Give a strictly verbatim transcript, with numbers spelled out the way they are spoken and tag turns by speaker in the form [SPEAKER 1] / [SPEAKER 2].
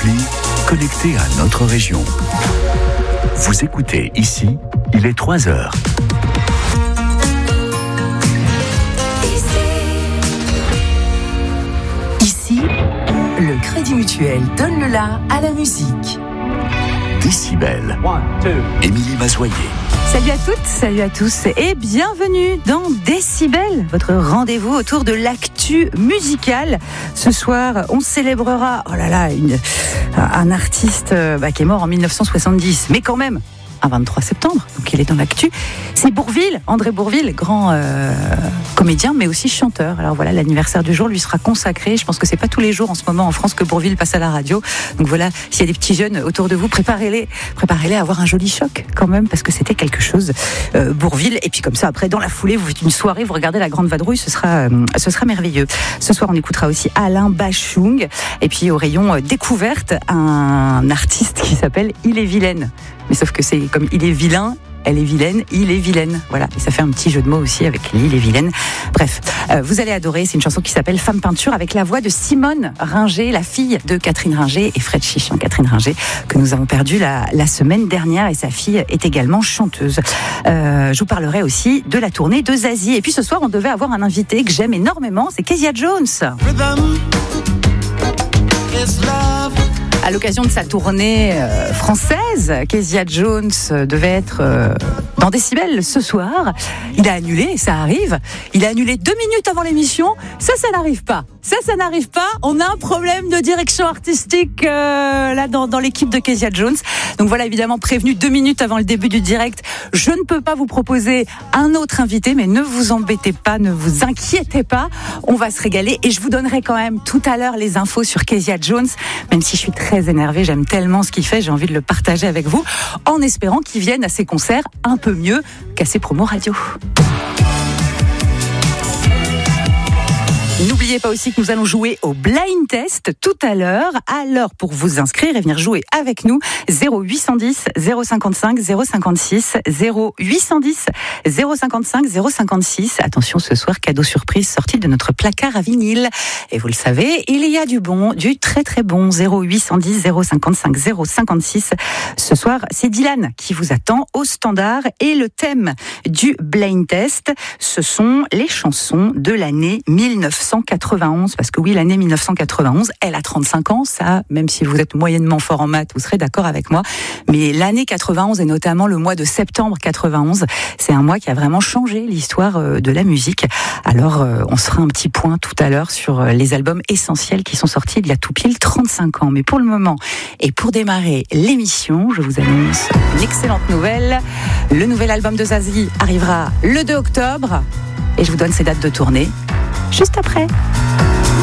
[SPEAKER 1] L'appli connectée à notre région. Vous écoutez ici, il est trois heures.
[SPEAKER 2] Ici, le Crédit Mutuel donne le la à la musique.
[SPEAKER 1] Décibel. Émilie Mazoyer.
[SPEAKER 3] Salut à toutes, salut à tous et bienvenue dans Décibel, votre rendez-vous autour de l'actu musicale. Ce soir, on célébrera, oh là là, une, un artiste bah, qui est mort en dix-neuf cent soixante-dix, mais quand même un vingt-trois septembre, donc il est dans l'actu. C'est Bourvil, André Bourvil, grand euh, comédien, mais aussi chanteur. Alors voilà, l'anniversaire du jour lui sera consacré. Je pense que c'est pas tous les jours en ce moment en France que Bourvil passe à la radio. Donc voilà, s'il y a des petits jeunes autour de vous, préparez-les, préparez-les à avoir un joli choc quand même, parce que c'était quelque chose. Euh, Bourvil, et puis comme ça, après, dans la foulée, vous faites une soirée, vous regardez la Grande Vadrouille, ce sera, euh, ce sera merveilleux. Ce soir, on écoutera aussi Alain Bachung, et puis au rayon euh, découverte, un artiste qui s'appelle Ille-et-Vilaine. Mais sauf que c'est comme il est vilain, elle est vilaine, il est vilaine. Voilà, et ça fait un petit jeu de mots aussi avec l'Ille-et-Vilaine. Bref, euh, vous allez adorer, c'est une chanson qui s'appelle Femme Peinture avec la voix de Simone Ringer, la fille de Catherine Ringer et Fred Chichon. Catherine Ringer, que nous avons perdue la, la semaine dernière, et sa fille est également chanteuse. Euh, je vous parlerai aussi de la tournée de Zazie. Et puis ce soir, on devait avoir un invité que j'aime énormément, c'est Kezia Jones. À l'occasion de sa tournée euh, française, Kezia Jones devait être euh, dans Décibel ce soir. Il a annulé, ça arrive. Il a annulé deux minutes avant l'émission. Ça, ça n'arrive pas. Ça, ça n'arrive pas. On a un problème de direction artistique euh, là dans, dans l'équipe de Kezia Jones. Donc voilà, évidemment, prévenu deux minutes avant le début du direct. Je ne peux pas vous proposer un autre invité, mais ne vous embêtez pas, ne vous inquiétez pas. On va se régaler et je vous donnerai quand même tout à l'heure les infos sur Kezia Jones, même si je suis très énervé, j'aime tellement ce qu'il fait, j'ai envie de le partager avec vous, en espérant qu'il vienne à ses concerts un peu mieux qu'à ses promos radio. N'oubliez pas aussi que nous allons jouer au blind test tout à l'heure. Alors, pour vous inscrire et venir jouer avec nous, zéro huit cent dix zéro cinquante-cinq zéro cinquante-six, zéro huit cent dix zéro cinquante-cinq zéro cinquante-six. Attention, ce soir, cadeau surprise sorti de notre placard à vinyle. Et vous le savez, il y a du bon, du très très bon. zéro huit cent dix zéro cinquante-cinq zéro cinquante-six. Ce soir, c'est Dylan qui vous attend au standard. Et le thème du blind test, ce sont les chansons de l'année dix-neuf cent quatre-vingt-onze, parce que oui, l'année dix-neuf cent quatre-vingt-onze, elle a trente-cinq ans, ça, même si vous êtes moyennement fort en maths, vous serez d'accord avec moi, mais l'année quatre-vingt-onze, et notamment le mois de septembre quatre-vingt-onze, c'est un mois qui a vraiment changé l'histoire de la musique. Alors, on se fera un petit point tout à l'heure sur les albums essentiels qui sont sortis il y a tout pile trente-cinq ans, mais pour le moment, et pour démarrer l'émission, je vous annonce une excellente nouvelle. Le nouvel album de Zazie arrivera le deux octobre, et je vous donne ses dates de tournée juste après.